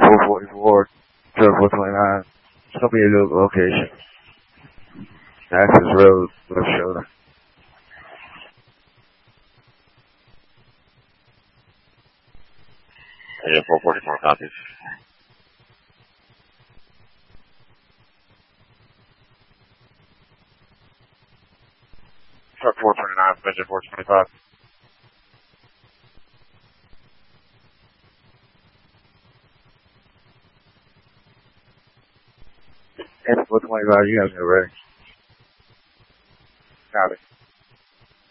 444, truck 429. It's gonna be a good location. Access road, left shoulder. Yeah, 444 copies. Truck 429, Vision 425. And 425, you guys are ready.